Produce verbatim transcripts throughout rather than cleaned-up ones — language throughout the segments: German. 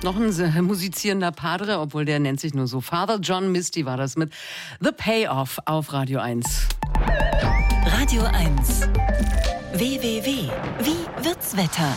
Noch ein äh, musizierender Padre, obwohl der nennt sich nur so. Father John Misty war das mit The Payoff auf Radio eins. Radio eins. W W W. Wie wird's Wetter?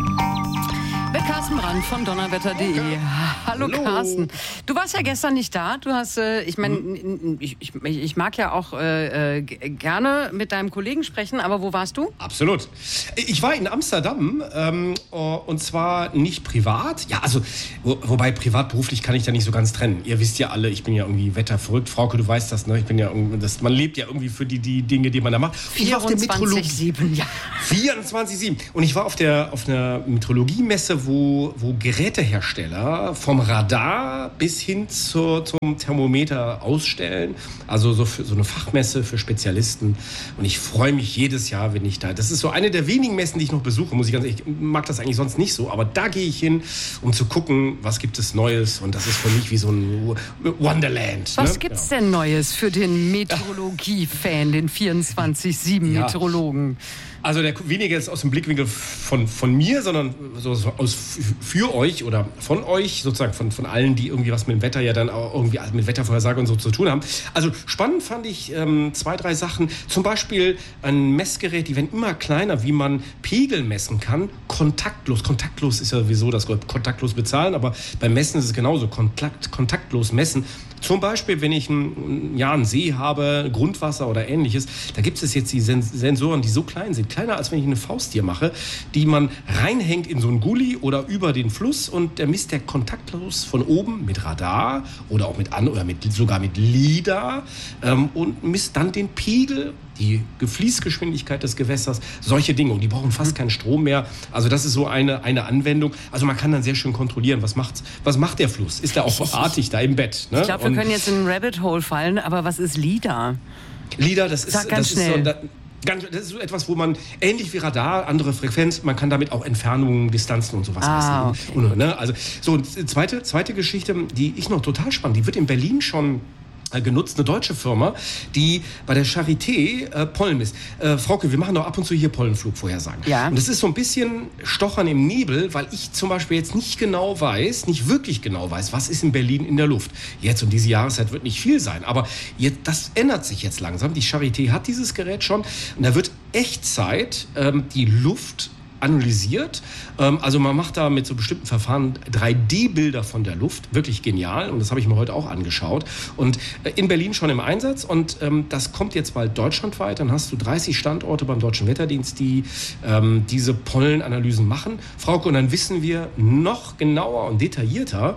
Mit Carsten Brandt von donnerwetter punkt de. Hallo, Hallo Carsten. Du warst ja gestern nicht da. Du hast, äh, ich meine, hm. ich, ich, ich mag ja auch äh, gerne mit deinem Kollegen sprechen, aber wo warst du? Absolut. Ich war in Amsterdam ähm, und zwar nicht privat. Ja, also, wo, wobei privat, beruflich kann ich da nicht so ganz trennen. Ihr wisst ja alle, ich bin ja irgendwie wetterverrückt. Frauke, du weißt das, ne? Ich bin ja das, man lebt ja irgendwie für die, die Dinge, die man da macht. vierundzwanzig sieben, ja. vierundzwanzig sieben. Und ich war auf der auf einer Meteorologiemesse, wo, wo Gerätehersteller vom Radar bis hin zur, zum Thermometer ausstellen. Also so, für, so eine Fachmesse für Spezialisten. Und ich freue mich jedes Jahr, wenn ich da... Das ist so eine der wenigen Messen, die ich noch besuche, muss ich ganz ehrlich... Ich mag das eigentlich sonst nicht so, aber da gehe ich hin, um zu gucken, was gibt es Neues. Und das ist für mich wie so ein Wonderland. Was ne? gibt's ja. denn Neues für den Meteorologie-Fan, den vierundzwanzig sieben Ja. Meteorologen? Also der, weniger jetzt aus dem Blickwinkel von, von mir, sondern so, so aus für euch oder von euch, sozusagen von, von allen, die irgendwie was mit dem Wetter ja dann auch irgendwie mit Wettervorhersage und so zu tun haben. Also spannend fand ich ähm, zwei, drei Sachen. Zum Beispiel ein Messgerät, die werden immer kleiner, wie man Pegel messen kann, kontaktlos. Kontaktlos ist ja sowieso das kontaktlos bezahlen, aber beim Messen ist es genauso, Kontakt, kontaktlos messen. Zum Beispiel, wenn ich einen, ja, einen See habe, Grundwasser oder ähnliches, da gibt es jetzt die Sensoren, die so klein sind, kleiner als wenn ich eine Faust hier mache, die man reinhängt in so einen Gully oder über den Fluss und der misst der kontaktlos von oben mit Radar oder auch mit an oder mit, sogar mit LIDAR ähm, und misst dann den Pegel, die Fließgeschwindigkeit des Gewässers, solche Dinge. Und die brauchen fast keinen Strom mehr. Also das ist so eine, eine Anwendung. Also man kann dann sehr schön kontrollieren, was macht, was macht der Fluss? Ist der auch artig da im Bett? Ne? Ich glaube, wir können jetzt in ein Rabbit Hole fallen, aber was ist LIDAR? LIDAR, das ist, Sag ganz das ist schnell. so... Da, Ganz, das ist so etwas, wo man, ähnlich wie Radar, andere Frequenz, man kann damit auch Entfernungen, Distanzen und sowas ah, messen. okay. Und, ne? Also, so, zweite, zweite Geschichte, die ich noch total spannend, die wird in Berlin schon äh, genutzt, eine deutsche Firma, die bei der Charité äh, Pollen misst. Äh, Frauke, wir machen doch ab und zu hier Pollenflugvorhersagen. Ja. Und das ist so ein bisschen Stochern im Nebel, weil ich zum Beispiel jetzt nicht genau weiß, nicht wirklich genau weiß, was ist in Berlin in der Luft. Jetzt um diese Jahreszeit wird nicht viel sein, aber jetzt, das ändert sich jetzt langsam. Die Charité hat dieses Gerät schon und da wird Echtzeit ähm, die Luft analysiert. Ähm, also man macht da mit so bestimmten Verfahren drei D Bilder von der Luft. Wirklich genial. Und das habe ich mir heute auch angeschaut. Und äh, in Berlin schon im Einsatz. Und ähm, das kommt jetzt bald deutschlandweit. Dann hast du dreißig Standorte beim Deutschen Wetterdienst, die ähm, diese Pollenanalysen machen. Frauke, und dann wissen wir noch genauer und detaillierter,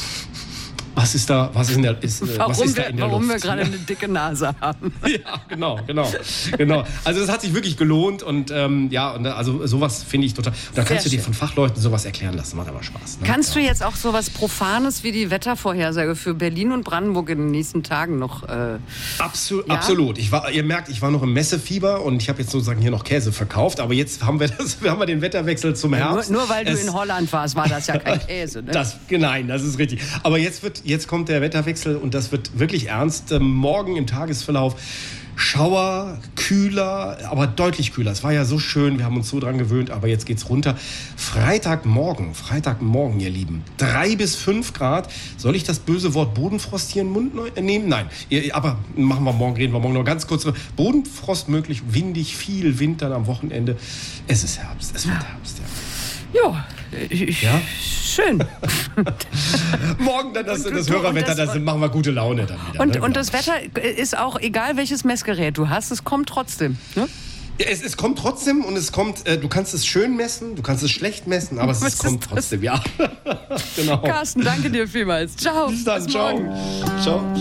was ist da, was ist in der, ist, warum was ist da wir, in der warum Luft? wir gerade eine dicke Nase haben. Ja, genau, genau, genau. Also das hat sich wirklich gelohnt und ähm, ja, und also sowas finde ich total. Und da kannst Sehr du dir schön. von Fachleuten sowas erklären lassen, macht aber Spaß. Ne? Kannst ja. du jetzt auch sowas Profanes wie die Wettervorhersage für Berlin und Brandenburg in den nächsten Tagen noch? Äh, Absolut, ja? absolut. Ich war, ihr merkt, ich war noch im Messefieber und ich habe jetzt sozusagen hier noch Käse verkauft, aber jetzt haben wir das, wir haben wir den Wetterwechsel zum Herbst. nur, nur weil du es, in Holland warst, war das ja kein Käse, ne? Das, nein, das ist richtig. Aber jetzt wird, jetzt kommt der Wetterwechsel und das wird wirklich ernst. Ähm, morgen im Tagesverlauf Schauer, kühler, aber deutlich kühler. Es war ja so schön, wir haben uns so dran gewöhnt, aber jetzt geht's runter. Freitagmorgen, Freitagmorgen, ihr Lieben, drei bis fünf Grad. Soll ich das böse Wort Bodenfrost hier in den Mund nehmen? Nein, aber machen wir morgen, reden wir morgen noch ganz kurz. Bodenfrost möglich, windig, viel Wind dann am Wochenende. Es ist Herbst, es wird Herbst, ja. Ja, ich, Ja? schön. Morgen dann das, Und- das und- Hörerwetter, und das- das machen wir gute Laune dann wieder. Und, ne? und das Wetter ist auch, egal welches Messgerät du hast, es kommt trotzdem. Ne? Ja, es, es kommt trotzdem und es kommt, äh, du kannst es schön messen, du kannst es schlecht messen, aber es, Was es kommt ist das? trotzdem, ja. Genau. Carsten, danke dir vielmals. Ciao. Bis dann, Bis ciao. morgen. Ciao.